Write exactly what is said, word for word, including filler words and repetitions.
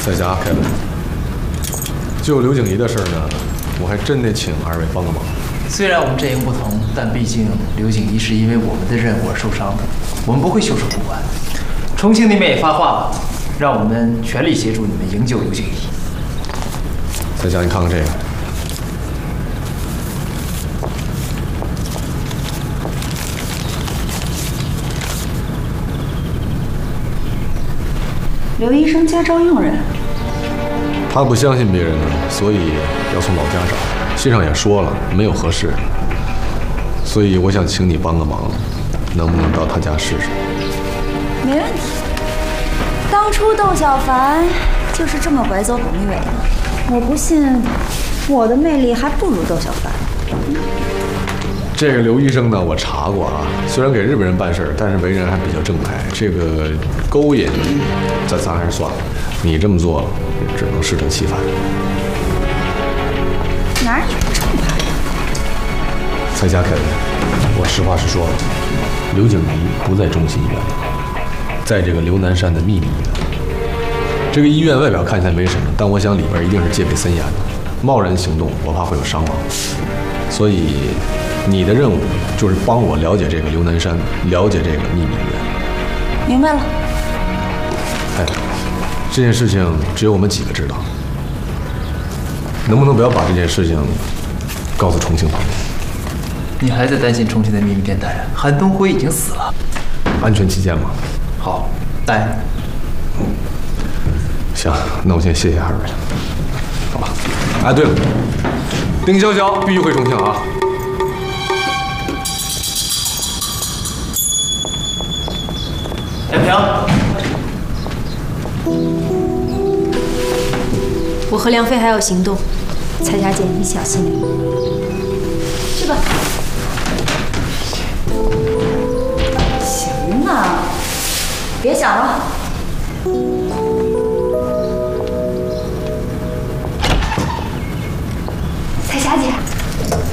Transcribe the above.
在家，凯文。就刘景怡的事儿呢，我还真得请二位帮个忙。 虽然我们阵营不同，但毕竟刘景怡是因为我们的任务而受伤的，我们不会袖手不管。重庆那边也发话了，让我们全力协助你们营救刘景怡。 在家，你看看这个。 刘医生家招佣人， 他不相信别人呢，所以要从老家找。信上也说了，没有合适，所以我想请你帮个忙，能不能到他家试试？ 没问题。当初窦小凡就是这么拐走董一伟的，我不信我的魅力还不如窦小凡。嗯这个刘医生呢，我查过啊，虽然给日本人办事儿，但是为人还比较正派。这个勾引，咱咱还是算了。你这么做了，也只能适得其反。 哪有正派的？ 蔡家凯文，我实话实说，刘景怡不在中心医院，在这个刘南山的秘密医院。这个医院外表看起来没什么，但我想里边一定是戒备森严的。贸然行动，我怕会有伤亡。所以。 你的任务就是帮我了解这个刘南山，了解这个秘密医院。 明白了。 哎，这件事情只有我们几个知道，能不能不要把这件事情告诉重庆方面？ 你还在担心重庆的秘密电台？韩东辉已经死了， 安全起见嘛。 好，带。 行，那我先谢谢二位了。好吧。哎，对了，丁潇潇必须回重庆啊。 田平， 我和梁飞还有行动，蔡家姐，你小心点。去吧。 行啊，别想了。